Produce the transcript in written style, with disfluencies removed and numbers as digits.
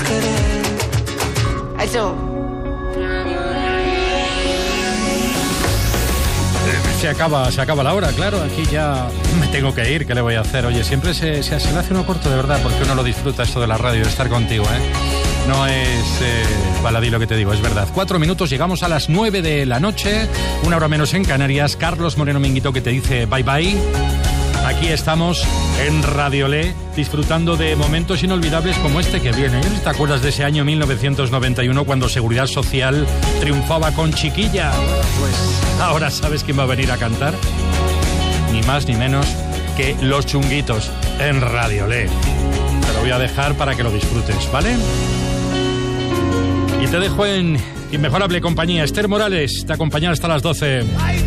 querer. Eso. Se acaba la hora, claro, aquí ya me tengo que ir, ¿qué le voy a hacer? Oye, siempre se le hace uno corto de verdad, porque uno lo disfruta esto de la radio, de estar contigo, ¿eh? No es baladí lo que te digo, es verdad. 4 minutos, llegamos a las 9 de la noche, 1 hora menos en Canarias. Carlos Moreno Minguito que te dice bye bye. Aquí estamos en Radiolé, disfrutando de momentos inolvidables como este que viene. ¿No te acuerdas de ese año 1991 cuando Seguridad Social triunfaba con Chiquilla? Pues ahora sabes quién va a venir a cantar. Ni más ni menos que Los Chunguitos en Radiolé. Te lo voy a dejar para que lo disfrutes, ¿vale? Y te dejo en inmejorable compañía. Esther Morales te acompañará hasta las 12.